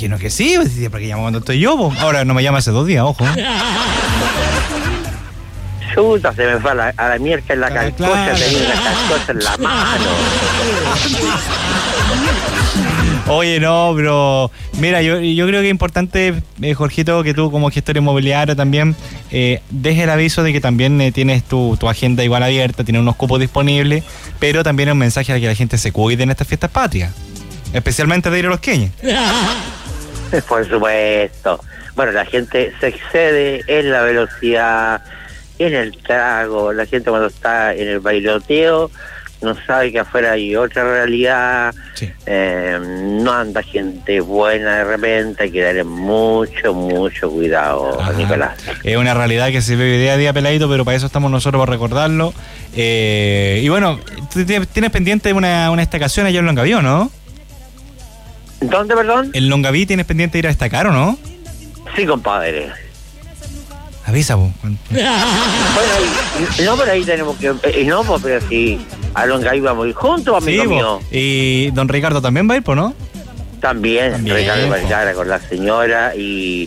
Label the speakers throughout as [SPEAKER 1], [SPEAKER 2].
[SPEAKER 1] imagino que sí, porque llamo cuando estoy yo, po. Ahora no me llama hace 2 días, ojo.
[SPEAKER 2] Chuta, se me fue a la mierda en la calcocha,
[SPEAKER 1] claro.
[SPEAKER 2] tenía una calcocha en la mano.
[SPEAKER 1] Oye, no, pero mira, yo creo que es importante, Jorgito, que tú como gestor inmobiliario también dejes el aviso de que también tienes tu agenda igual abierta, tienes unos cupos disponibles, pero también es un mensaje a que la gente se cuide en estas fiestas patrias, especialmente de ir a los queñes.
[SPEAKER 2] Por supuesto. Bueno, la gente se excede en la velocidad, en el trago. La gente cuando está en el bailoteo no sabe que afuera hay otra realidad.
[SPEAKER 1] Sí.
[SPEAKER 2] No anda gente buena de repente, hay que darle mucho cuidado, Nicolás.
[SPEAKER 1] Es una realidad que se vive día a día, peladito, pero para eso estamos nosotros, para recordarlo. Y bueno, tú tienes pendiente una estacación allá en Longaví, ¿no?
[SPEAKER 2] ¿Dónde, perdón?
[SPEAKER 1] En Longaví tienes pendiente de ir a estacar, ¿o no?
[SPEAKER 2] Sí, compadre.
[SPEAKER 1] Avisa, vos.
[SPEAKER 2] Bueno, no, pero ahí tenemos que... no, pues, pero si a Longaví vamos a ir juntos, amigo mío.
[SPEAKER 1] Y don Ricardo también va a ir, ¿no?
[SPEAKER 2] También Ricardo Vergara con la señora y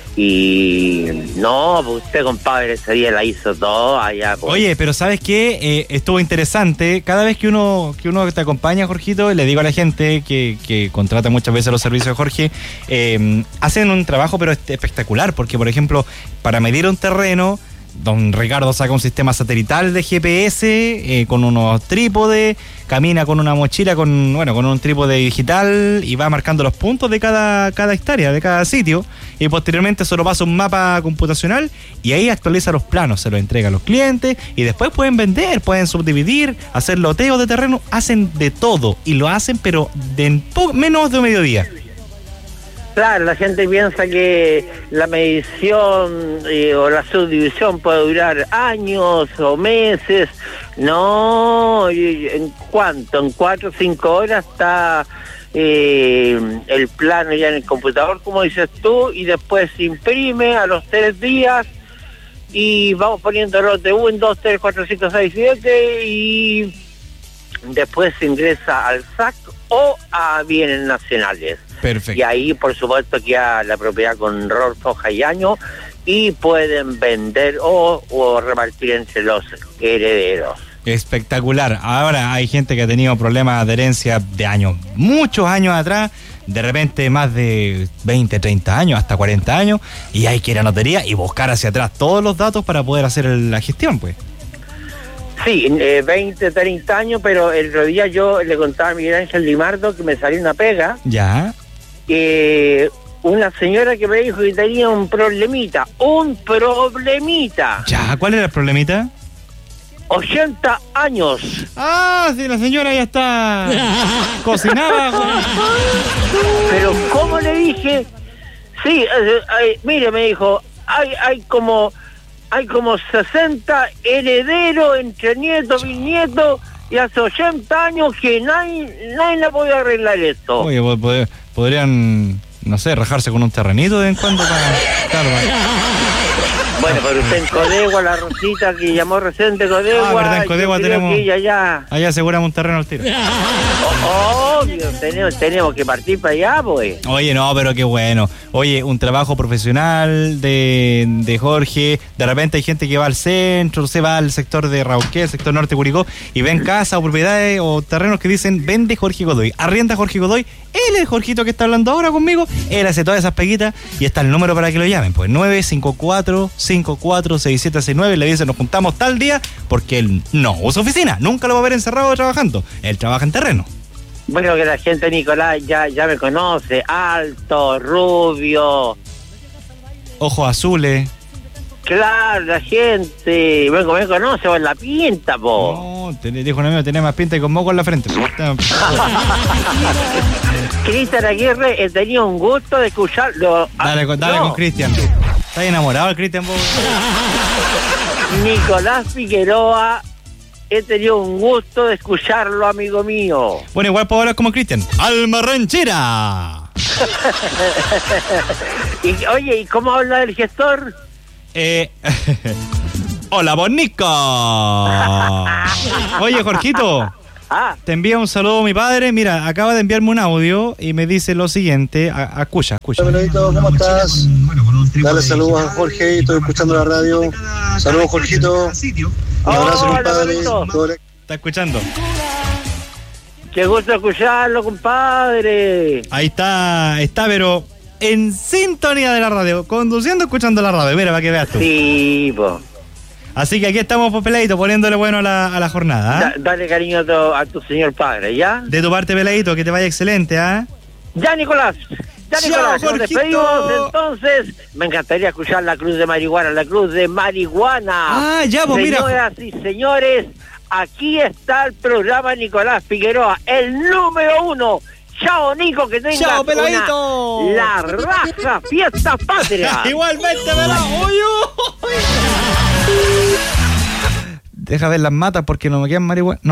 [SPEAKER 2] no, pues usted, compadre, ese día la hizo todo allá. Pues.
[SPEAKER 1] Oye, pero ¿sabes qué? Estuvo interesante. Cada vez que uno te acompaña, Jorgito, le digo a la gente que contrata muchas veces los servicios de Jorge, hacen un trabajo pero espectacular, porque por ejemplo, para medir un terreno, don Ricardo saca un sistema satelital de GPS con unos trípodes, camina con una mochila con un trípode digital y va marcando los puntos de cada hectárea, de cada sitio, y posteriormente se lo pasa un mapa computacional y ahí actualiza los planos, se los entrega a los clientes y después pueden vender, pueden subdividir, hacer loteo de terreno, hacen de todo y lo hacen pero de menos de un mediodía.
[SPEAKER 2] Claro, la gente piensa que la medición o la subdivisión puede durar años o meses. No, ¿en cuánto? En 4 o 5 horas está el plano ya en el computador, como dices tú, y después se imprime a los 3 días y vamos poniendo lote 1, 2, 3, 4, 5, 6, 7 y después se ingresa al SAC o a bienes nacionales.
[SPEAKER 1] Perfecto.
[SPEAKER 2] Y ahí, por supuesto, queda la propiedad con rol, foja y año y pueden vender o repartir entre los herederos.
[SPEAKER 1] Espectacular. Ahora hay gente que ha tenido problemas de herencia de años, muchos años atrás, de repente más de 20, 30 años, hasta 40 años, y hay que ir a notaría y buscar hacia atrás todos los datos para poder hacer la gestión, pues.
[SPEAKER 2] Sí, 20, 30 años, pero el otro día yo le contaba a Miguel Ángel Limardo que me salió una pega.
[SPEAKER 1] Ya.
[SPEAKER 2] Una señora que me dijo que tenía un problemita.
[SPEAKER 1] Ya, ¿cuál era el problemita?
[SPEAKER 2] 80 años.
[SPEAKER 1] Ah, sí, la señora ya está cocinada.
[SPEAKER 2] Pero ¿cómo le dije? Sí, mire, me dijo, hay como 60 herederos entre nietos, bisnietos, y hace 80 años que nadie la puede arreglar esto.
[SPEAKER 1] Oye, podrían, no sé, rajarse con un terrenito de vez en cuando para... Claro,
[SPEAKER 2] Bueno, pero usted en Codegua, la Rosita que llamó reciente Codegua...
[SPEAKER 1] verdad, en Codegua tenemos...
[SPEAKER 2] Allá
[SPEAKER 1] aseguramos un terreno al tiro.
[SPEAKER 2] Obvio, tenemos que partir para allá, pues.
[SPEAKER 1] Oye, no, pero qué bueno. Oye, un trabajo profesional de Jorge. De repente hay gente que va al centro, se va al sector de Rauquén, el sector norte de Curicó, y ven casas o propiedades o terrenos que dicen, vende Jorge Godoy, arrienda Jorge Godoy. Él es el Jorgito que está hablando ahora conmigo. Él hace todas esas peguitas y está el número para que lo llamen, pues 954-546769. Le dicen, nos juntamos tal día, porque él no usa oficina, nunca lo va a ver encerrado trabajando. Él trabaja en terreno.
[SPEAKER 2] Bueno, que la gente, Nicolás, ya me conoce. Alto, rubio.
[SPEAKER 1] Ojos azules.
[SPEAKER 2] Claro, la gente me conoce por la pinta, po.
[SPEAKER 1] No, dijo un amigo, tenés más pinta y con moco en la frente.
[SPEAKER 2] Cristian Aguirre, he tenido un gusto de escucharlo.
[SPEAKER 1] Dale con Cristian. ¿Estás enamorado del Cristian?
[SPEAKER 2] Nicolás Figueroa, he tenido un gusto de escucharlo, amigo mío.
[SPEAKER 1] Bueno, igual puedo hablar como Cristian. ¡Alma ranchera!
[SPEAKER 2] Oye, ¿y cómo habla el gestor?
[SPEAKER 1] Hola, Bonico. Oye, Jorgito. Te envía un saludo mi padre. Mira, acaba de enviarme un audio y me dice lo siguiente. Escucha.
[SPEAKER 3] Hola, Peladito, ¿cómo estás? Dale saludos a Jorge, estoy escuchando la radio. Saludos, Jorgito. Un abrazo, compadre.
[SPEAKER 1] Está escuchando.
[SPEAKER 2] Qué gusto escucharlo, compadre.
[SPEAKER 1] Ahí está, pero en sintonía de la radio, conduciendo, escuchando la radio. Mira, para que veas tú.
[SPEAKER 2] Sí, po.
[SPEAKER 1] Así que aquí estamos, pues, Peladito, poniéndole bueno a la jornada.
[SPEAKER 2] Dale cariño a tu señor padre, ¿ya?
[SPEAKER 1] De tu parte, Peladito, que te vaya excelente,
[SPEAKER 2] Ya, Nicolás.
[SPEAKER 1] Chao,
[SPEAKER 2] nos despedimos. Entonces, me encantaría escuchar la Cruz de Marihuana.
[SPEAKER 1] Ya, pues mira.
[SPEAKER 2] Señoras y señores, aquí está el programa Nicolás Figueroa, el número 1. Chao, Nico, que tengas
[SPEAKER 1] Chao, Peladito.
[SPEAKER 2] La raja fiesta patria.
[SPEAKER 1] Igualmente, Pelado. Deja ver las matas porque no me quedan marihuana.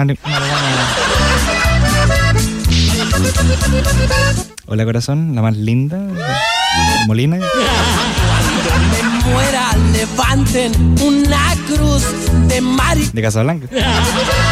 [SPEAKER 1] Hola, corazón, la más linda. Molina.
[SPEAKER 4] Me muera, levanten una cruz de
[SPEAKER 1] De Casablanca.